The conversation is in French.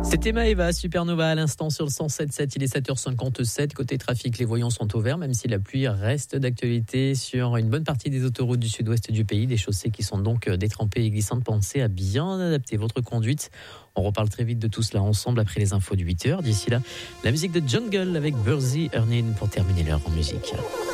C'était Maëva, Supernova à l'instant sur le 107.7, il est 7h57. Côté trafic, les voyants sont au vert, même si la pluie reste d'actualité sur une bonne partie des autoroutes du sud-ouest du pays. Des chaussées qui sont donc détrempées et glissantes. Pensez à bien adapter votre conduite. On reparle très vite de tout cela ensemble après les infos de 8h. D'ici là, la musique de Jungle avec Burzy Earnin pour terminer l'heure en musique.